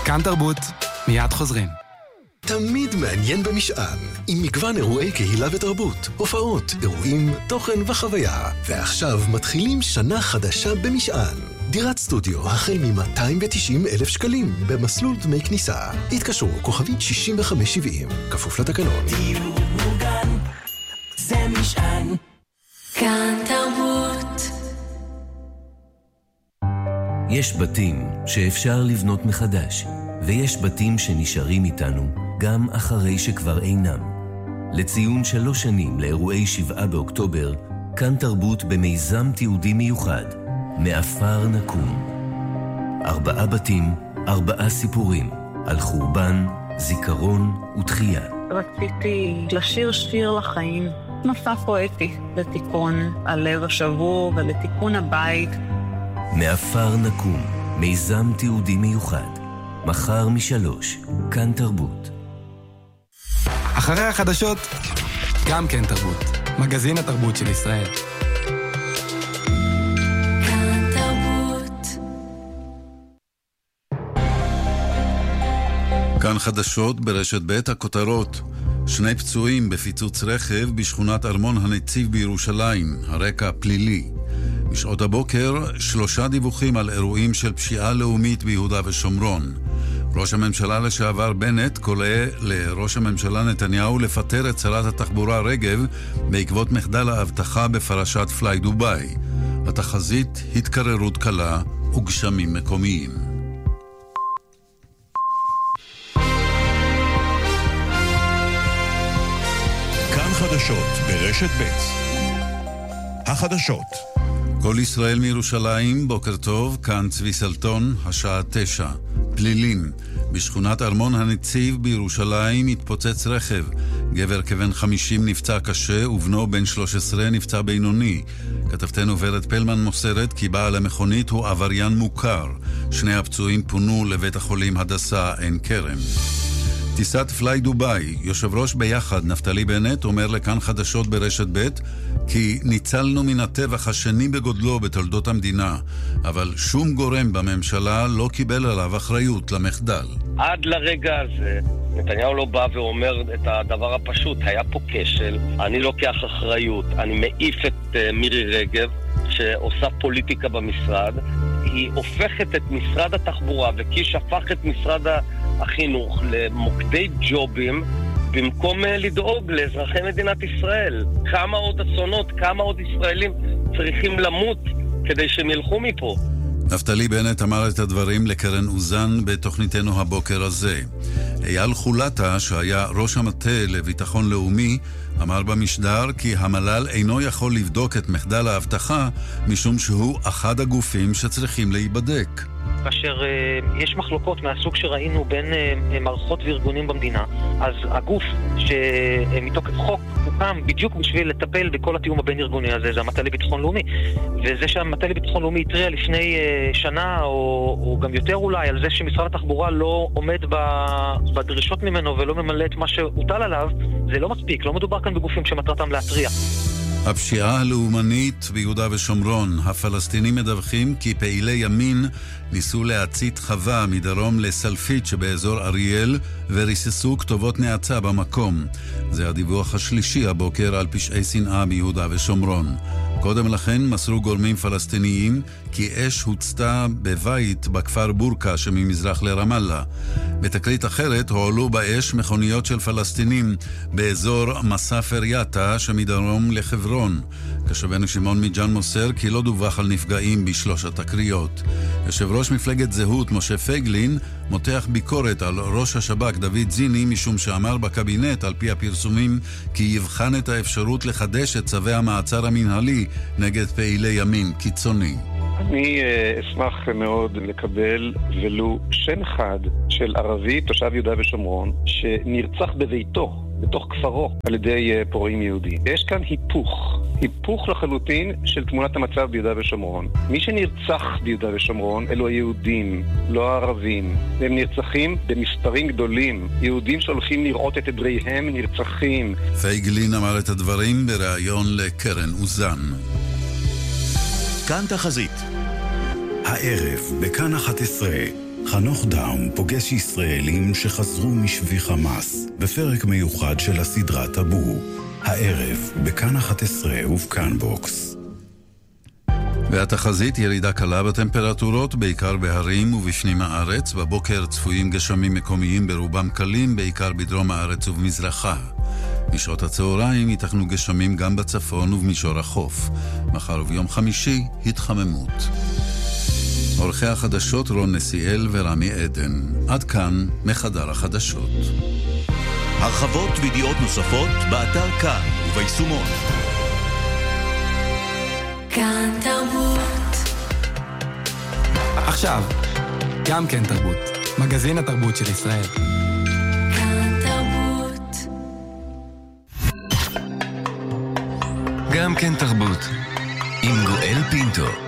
כאן תרבות, מיד חוזרים. תמיד מעניין במשען, עם מגוון אירועי קהילה ותרבות, הופעות, אירועים, תוכן וחוויה. ועכשיו מתחילים שנה חדשה במשען. דירת סטודיו החל מ-290,000 שקלים במסלול דמי כניסה. התקשרו כוכבית 6570, כפוף לתקנון. דיור מוגן, זה משען. כאן תרבות. יש בתים שאפשר לבנות מחדש, ויש בתים שנשארים איתנו גם אחרי שכבר אינם. לציון 3 שנים לאירועי 7 באוקטובר, כאן תרבות במיזם תיעודי מיוחד, מאפר נקום. 4 בתים, 4 סיפורים, על חורבן, זיכרון ותחייה. רציתי לשיר שיר לחיים, מסע פואטי לתיקון הלב השבור ולתיקון הבית. מאפר נקום, מיזם תיעודי מיוחד. מחר 3, כאן תרבות. אחרי החדשות, גם כן תרבות. מגזין התרבות של ישראל. כאן תרבות. כאן חדשות ברשת ב' הכותרות. 2 פצועים בפיצוץ רכב בשכונת ארמון הנציב בירושלים, הרקע פלילי. בשעות הבוקר 3 דיווחים על אירועים של פשיעה לאומית ביהודה ושומרון. ראש הממשלה לשעבר בנט קורא לראש הממשלה נתניהו לפטר את שרת התחבורה רגב בעקבות מחדל האבטחה בפרשת פליי דוביי. התחזית התקררות קלה וגשמים מקומיים. כאן חדשות ברשת ב'. החדשות. כל ישראל מירושלים, בוקר טוב, כאן צבי סלטון, השעה 9. פלילים. בשכונת ארמון הנציב בירושלים התפוצץ רכב. גבר כבן 50 נפצע קשה ובנו בן 13 נפצע בינוני. כתבתנו ורד פלמן מוסרת כי בעל המכונית הוא עבריין מוכר. 2 הפצועים פונו לבית החולים הדסה עין כרם. טיסת פליי דוביי, יושב ראש ביחד נפתלי בנט אומר לכאן חדשות ברשת ב' כי ניצלנו מן הטבח השני בגודלו בתולדות המדינה, אבל שום גורם בממשלה לא קיבל עליו אחריות למחדל. עד לרגע הזה נתניהו לא בא ואומר את הדבר הפשוט, היה פה כשל, אני לוקח אחריות, אני מעיף את מירי רגב שעושה פוליטיקה במשרד, היא הופכת את משרד התחבורה וקיש הפך את משרד החינוך למוקדי ג'ובים במקום לדאוג לאזרחי מדינת ישראל. כמה עוד אסונות, כמה עוד ישראלים צריכים למות כדי שהם ילכו מפה. נפתלי בנט אמר את הדברים לקרן אוזן בתוכניתנו הבוקר הזה. אייל חולטה, שהיה ראש המטה לביטחון לאומי, אמר במשדר כי המל"ל אינו יכול לבדוק את מחדל האבטחה משום שהוא אחד הגופים שצריכים להיבדק. כאשר יש מחלוקות מהסוג שראינו בין מערכות וארגונים במדינה, אז הגוף שמתוקף חוק הוקם בדיוק בשביל לטפל בכל התיאום הבין ארגוני הזה, זה המטה לביטחון לאומי. וזה שהמטה לביטחון לאומי התריע לפני שנה או גם יותר אולי על זה שמשרד התחבורה לא עומד בדרישות ממנו ולא ממלא את מה שהוטל עליו, זה לא מספיק, לא מדובר כאן בגופים שמטרתם להטריע. הפשיעה הלאומנית ביהודה ושומרון. הפלסטינים מדווחים כי פעילי ימין ניסו להצית חווה מדרום לסלפית שבאזור אריאל וריססו כתובות נאצה במקום. זה הדיווח השלישי הבוקר על פשעי שנאה ביהודה ושומרון. קודם לכן מסרו גורמים פלסטיניים כי אש הוצתה בבית בכפר בורקה שממזרח לרמאללה. בתקרית אחרת הועלו באש מכוניות של פלסטינים באזור מסאפר יאטה שמדרום לחברון. כשבנו שמעון מג'אן מוסר כי לא דווח על נפגעים ב3 התקריות. יושב ראש מפלגת זהות משה פייגלין מותח ביקורת על ראש השב"כ דוד זיני משום שאמר בקבינט על פי הפרסומים כי יבחן את האפשרות לחדש את צווי המעצר המנהלי נגד פעילי ימין קיצוני. אני אשמח מאוד לקבל ולו שם אחד של ערבי תושב יהודה ושומרון שנרצח בביתו בתוך כפרו על ידי פורעים יהודים. יש כאן היפוך לחלוטין של תמונת המצב ביהודה ושומרון. מי שנרצח ביהודה ושומרון אלו היהודים, לא הערבים. והם נרצחים במספרים גדולים. יהודים שהולכים לראות את עדריהם נרצחים. פייגלין אמר את הדברים בריאיון לקרן אוזן. כאן תחזית. הערב בכאן 11 חנוך דאום פוגש ישראלים שחזרו משבי חמאס בפרק מיוחד של הסדרה טאבו. הערב בכאן 11 ובכאן בוקס. והתחזית ירידה קלה בטמפרטורות, בעיקר בהרים ובפנים הארץ. בבוקר צפויים גשמים מקומיים ברובם קלים, בעיקר בדרום הארץ ובמזרחה. משעות הצהריים ייתכנו גשמים גם בצפון ובמישור החוף. מחר וביום חמישי התחממות. עורכי החדשות רון נסיאל ורמי עדן. עד כאן מחדר החדשות. הרחבות וידיעות נוספות באתר כאן וביישומון. כאן תרבות. עכשיו, גם כן תרבות. מגזין התרבות של ישראל. כאן תרבות. גם כן תרבות. עם גואל פינטו.